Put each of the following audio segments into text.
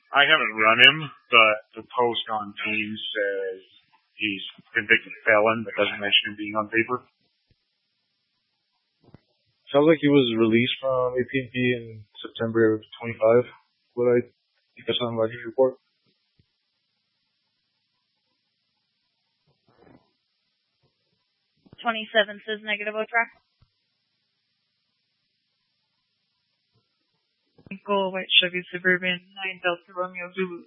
I haven't run him, but the post on Teams says he's convicted felon, but doesn't mention him being on paper. Sounds like he was released from AT&T in September of 25. What I think I saw in Rogers' report. $27 says negative track. Gold white Chevy Suburban 9 Delta Romeo Zulu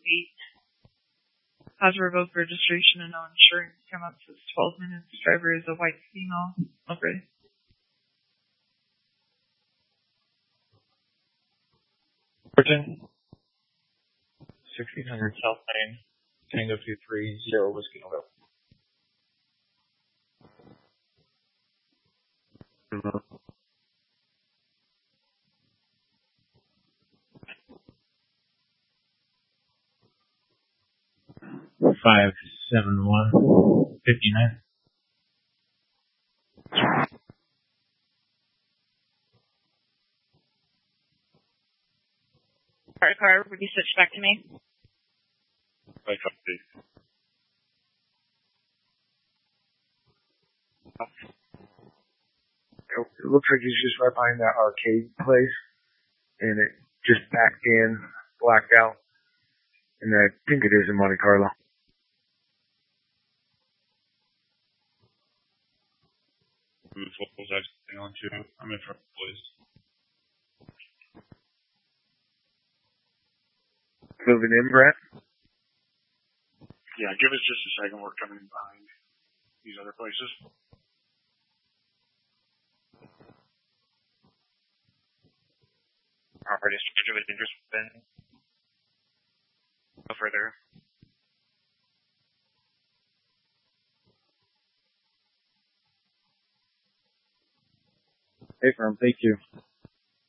8 has revoked registration and no insurance. Come up says 12 minutes. Driver is a white female. Okay. Burton, 1600 South Lane, Tango 230 Whiskey November. Five 7159. Car, would you switch back to me? I copy. It looks like he's just right behind that arcade place, and it just backed in, blacked out, and I think it is in Monte Carlo. What was I saying on to? I'm in front of the place. Moving in, Brett? Yeah, give us just a second. We're coming in behind these other places. Property structure with dangerous weapon. Go further. Hey, firm. Thank you.